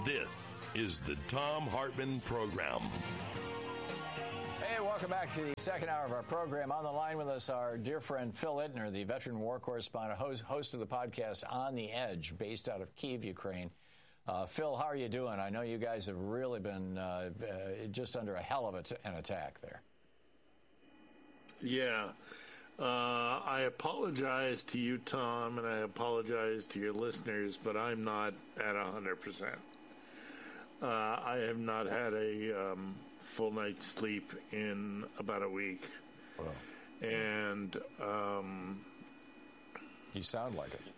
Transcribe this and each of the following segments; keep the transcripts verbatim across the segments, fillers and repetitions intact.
This is the Thom Hartmann Program. Hey, welcome back to the second hour of our program. On the line with us, our dear friend Phil Ittner, the veteran war correspondent, host, host of the podcast On the Edge, based out of Kyiv, Ukraine. Uh, Phil, how are you doing? I know you guys have really been uh, uh, just under a hell of a t- an attack there. Yeah. Uh, I apologize to you, Tom, and I apologize to your listeners, but I'm not at one hundred percent. Uh, I have not had a um, full night's sleep in about a week. Wow. And um, you sound like it.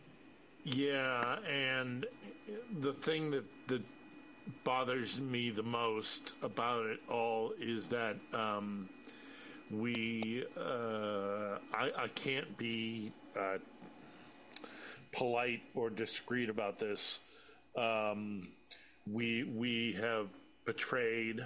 Yeah, and the thing that, that bothers me the most about it all is that um, we, uh, I, I can't be uh, polite or discreet about this. Um, we we have betrayed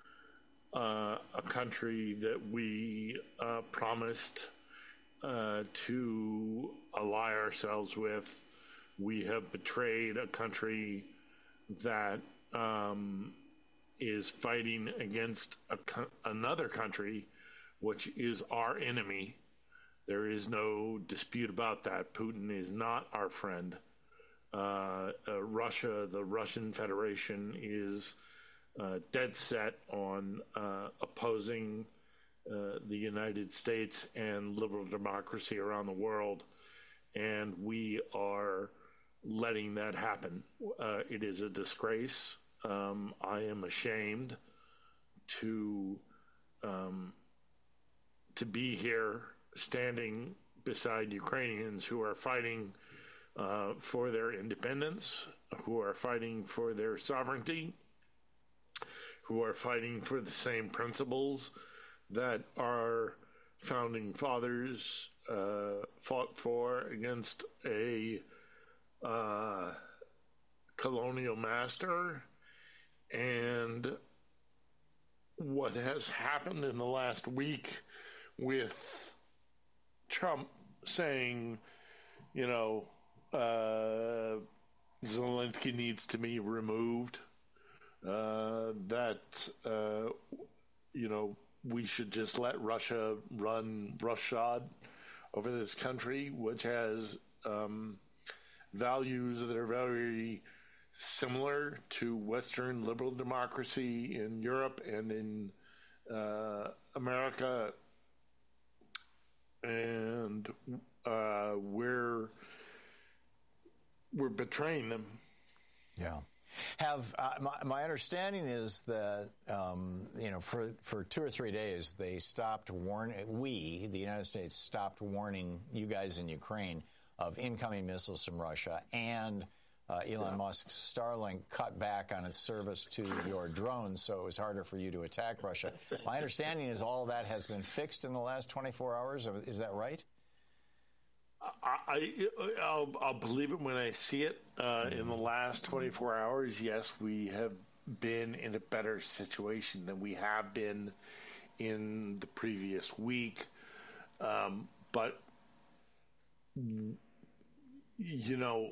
uh, a country that we uh, promised uh, to ally ourselves with. We have betrayed a country that um, is fighting against a co- another country, which is our enemy. There is no dispute about that. Putin is not our friend. Uh, uh, Russia, the Russian Federation, is uh, dead set on uh, opposing uh, the United States and liberal democracy around the world, and we are letting that happen. Uh, it is a disgrace. Um, I am ashamed to um, to be here standing beside Ukrainians who are fighting uh, for their independence, who are fighting for their sovereignty, who are fighting for the same principles that our founding fathers uh, fought for against a uh, colonial master. And what has happened in the last week with Trump saying, you know, uh, Zelensky needs to be removed, uh, that, uh, you know, we should just let Russia run roughshod over this country, which has um, values that are very similar to Western liberal democracy in Europe and in uh, America. And uh, we're we're betraying them. Yeah. Have uh, my, my understanding is that um, you know for for two or three days they stopped warning. We, the United States, stopped warning you guys in Ukraine of incoming missiles from Russia, and uh, Elon yeah. Musk's Starlink cut back on its service to your drones, so it was harder for you to attack Russia. My understanding is all of that has been fixed in the last twenty-four hours. Is that right? I, I'll, I'll believe it when I see it. Uh, mm-hmm. In the last twenty-four hours, yes, we have been in a better situation than we have been in the previous week. Um, but, you know,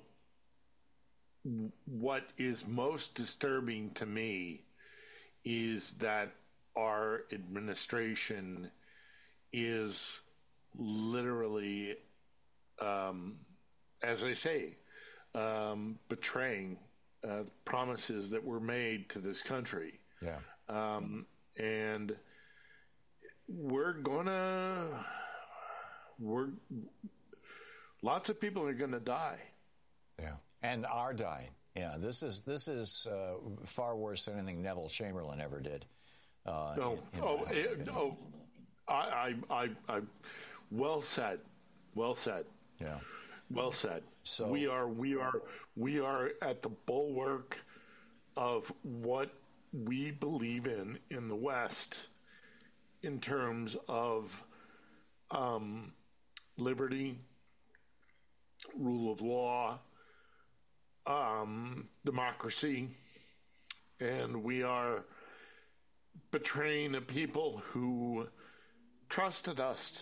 what is most disturbing to me is that our administration is literally, um, as I say, um, betraying uh, promises that were made to this country. Yeah. Um, and we're gonna, we're, lots of people are gonna die. Yeah. And are dying. Yeah. This is this is uh, far worse than anything Neville Chamberlain ever did. Uh, oh, in, in oh, it, oh, I, I, I, I, well said, well said. Yeah. Well said. So we are we are we are at the bulwark of what we believe in in the West in terms of um, liberty, rule of law, um, democracy, and we are betraying the people who trusted us.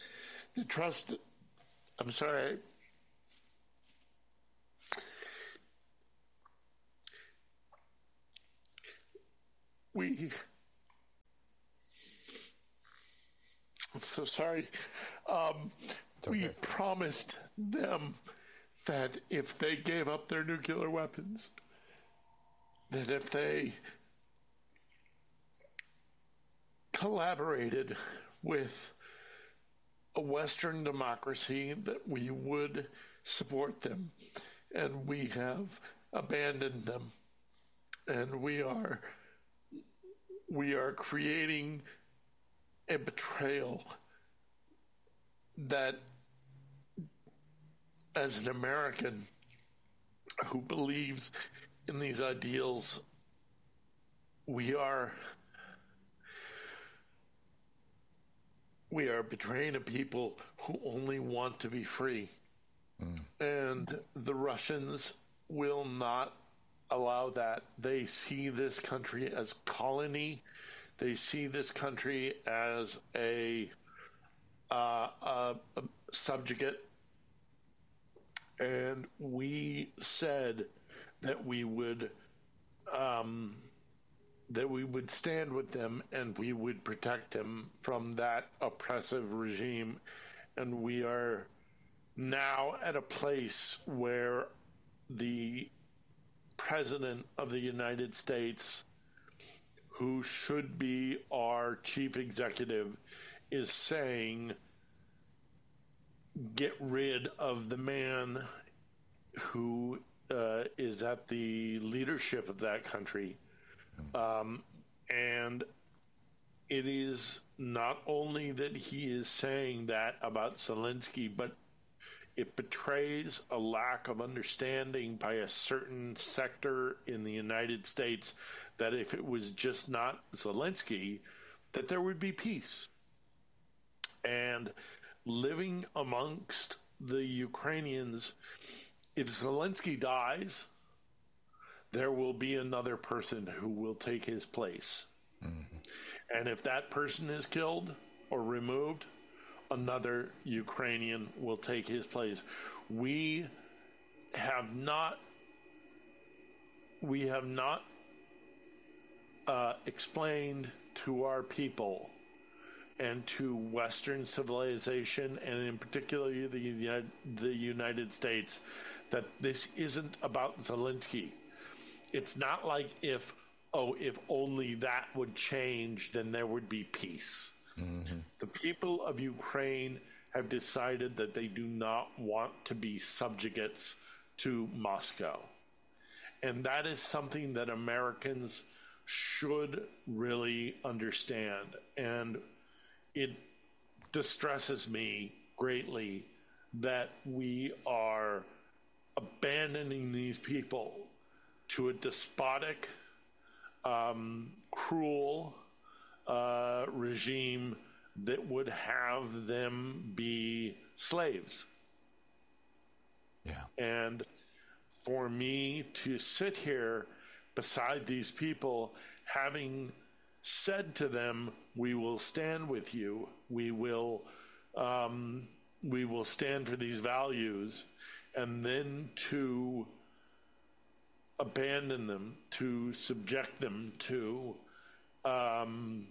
The trust, I'm sorry, we, I'm so sorry, um, we okay. promised them that if they gave up their nuclear weapons, that if they collaborated with a Western democracy, that we would support them. And we have abandoned them. And we are we are creating a betrayal that, as an American who believes in these ideals, we are we are betraying a people who only want to be free. Mm. And the Russians will not allow that. They see this country as colony. They see this country as a, uh, a, a subjugate. And we said that we would um, that we would stand with them and we would protect them from that oppressive regime. And we are now at a place where the President of the United States, who should be our chief executive, is saying, get rid of the man who uh, is at the leadership of that country. Um, and it is not only that he is saying that about Zelensky, but it betrays a lack of understanding by a certain sector in the United States that if it was just not Zelensky, that there would be peace. And living amongst the Ukrainians, if Zelensky dies, there will be another person who will take his place. Mm-hmm. And if that person is killed or removed, another Ukrainian will take his place. We have not, we have not uh, explained to our people and to Western civilization, and in particular the United, the United States, that this isn't about Zelensky. It's not like if, oh, if only that would change, then there would be peace. Mm-hmm. The people of Ukraine have decided that they do not want to be subjugates to Moscow. And that is something that Americans should really understand. And it distresses me greatly that we are abandoning these people to a despotic, um, cruel uh, regime that would have them be slaves. Yeah. And for me to sit here beside these people, having said to them, we will stand with you, we will, um, we will stand for these values, and then to abandon them, to subject them to um,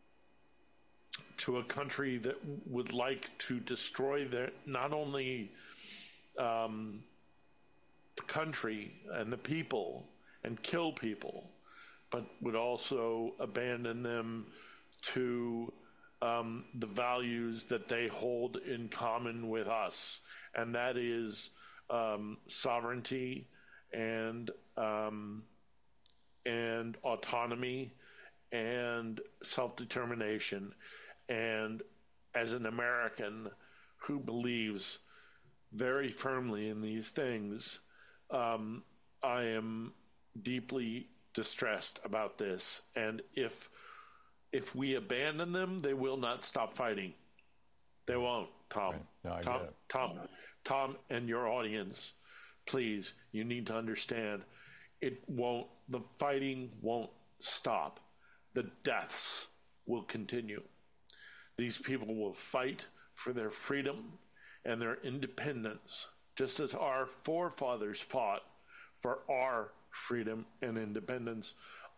to a country that would like to destroy their, not only um, the country and the people and kill people, but would also abandon them to um, the values that they hold in common with us, and that is um, sovereignty and um, and autonomy and self-determination. And as an American who believes very firmly in these things, um, I am deeply distressed about this. And if if we abandon them, they will not stop fighting. They won't, Tom. Right. No, I Tom, get it. Tom, Tom, and your audience, please, you need to understand, it won't. The fighting won't stop. The deaths will continue. These people will fight for their freedom and their independence, just as our forefathers fought for our freedom and independence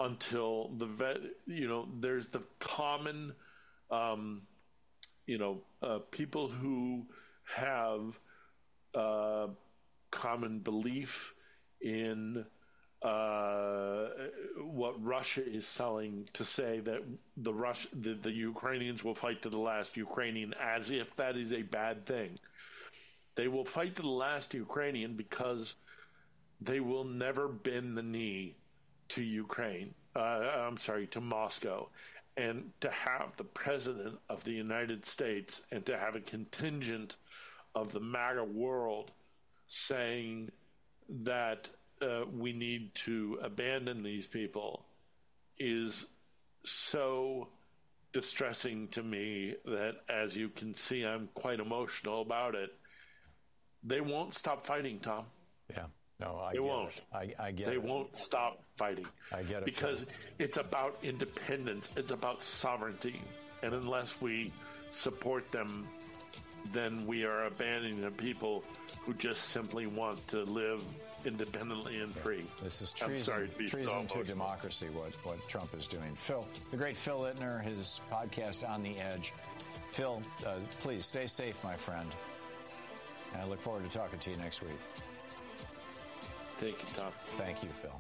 until the vet, you know, there's the common, um, you know, uh, people who have uh, common belief in uh, what Russia is selling to say that the Rus- the, the Ukrainians will fight to the last Ukrainian, as if that is a bad thing. They will fight to the last Ukrainian because they will never bend the knee to Ukraine. Uh, I'm sorry, to Moscow. And to have the president of the United States and to have a contingent of the MAGA world saying that uh, we need to abandon these people is so distressing to me that, as you can see, I'm quite emotional about it. They won't stop fighting, Tom. Yeah. No, I they get won't. It. I, I get they it. won't stop fighting. I get it. Because Phil. It's about independence. It's about sovereignty. And unless we support them, then we are abandoning the people who just simply want to live independently and free. This is treason, to, treason to democracy, what, what Trump is doing. Phil, the great Phil Ittner, his podcast On the Edge. Phil, uh, please stay safe, my friend. And I look forward to talking to you next week. Thank you, Tom. Thank you, Phil.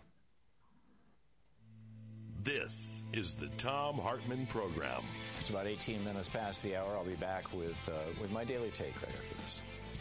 This is the Thom Hartmann Program. It's about eighteen minutes past the hour. I'll be back with uh, with my daily take right after this.